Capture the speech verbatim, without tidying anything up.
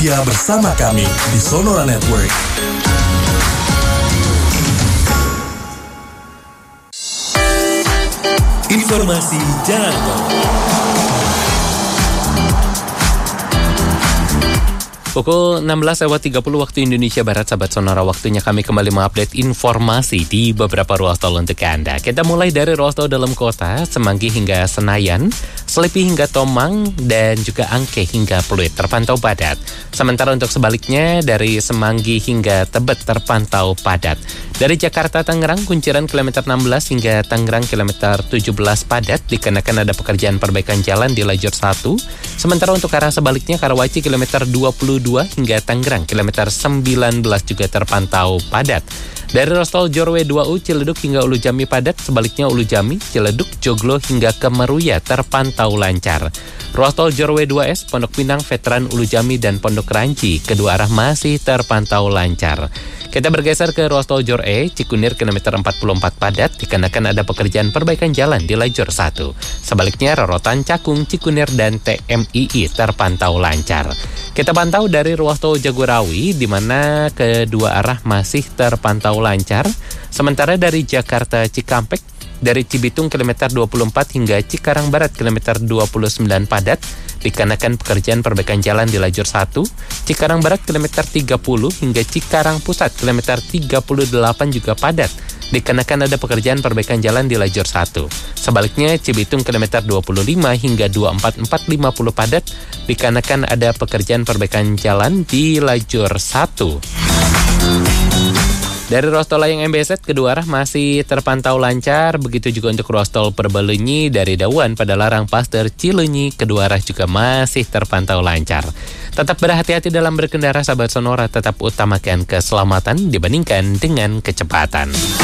Ya, bersama kami di Sonora Network. Informasi Jalan Tol. Pukul enam belas lewat tiga puluh waktu Indonesia Barat, sahabat Sonora, waktunya kami kembali mengupdate informasi di beberapa ruas tol untuk Anda. Kita mulai dari ruas tol dalam kota, Semanggi hingga Senayan, Selipi hingga Tomang, dan juga Angke hingga Pluit terpantau padat. Sementara untuk sebaliknya, dari Semanggi hingga Tebet terpantau padat. Dari Jakarta Tangerang, Kunciran kilometer enam belas hingga Tangerang kilometer tujuh belas padat, dikarenakan ada pekerjaan perbaikan jalan di lajur satu. Sementara untuk arah sebaliknya, Karawaci kilometer dua puluh dua hingga Tangerang kilometer sembilan belas juga terpantau padat. Dari ruas tol Jorwe dua U Ciledug hingga Ulu Jami padat, sebaliknya Ulu Jami, Ciledug, Joglo hingga Kemeruya terpantau lancar. Ruas tol Jorwe dua S, Pondok Pinang, Veteran, Ulu Jami, dan Pondok Ranji, kedua arah masih terpantau lancar. Kita bergeser ke ruas tol Jor E, Cikunir kilometer empat puluh empat padat, dikarenakan ada pekerjaan perbaikan jalan di lajur satu. Sebaliknya Rorotan, Cakung, Cikunir, dan T M I I terpantau lancar. Kita pantau dari ruas tol Jagorawi, di mana kedua arah masih terpantau lancar. Sementara dari Jakarta Cikampek, dari Cibitung kilometer dua puluh empat hingga Cikarang Barat kilometer dua puluh sembilan padat, dikarenakan pekerjaan perbaikan jalan di lajur satu. Cikarang Barat kilometer tiga puluh hingga Cikarang Pusat kilometer tiga puluh delapan juga padat, dikarenakan ada pekerjaan perbaikan jalan di lajur satu. Sebaliknya Cibitung kilometer dua puluh lima hingga dua puluh empat empat lima puluh padat, dikarenakan ada pekerjaan perbaikan jalan di lajur satu. Dari ruas tol Layang M B Z, kedua arah masih terpantau lancar. Begitu juga untuk ruas tol Perbalenyi dari Dawan pada Larang Paster Cileunyi, kedua arah juga masih terpantau lancar. Tetap berhati-hati dalam berkendara, sahabat Sonora. Tetap utamakan keselamatan dibandingkan dengan kecepatan.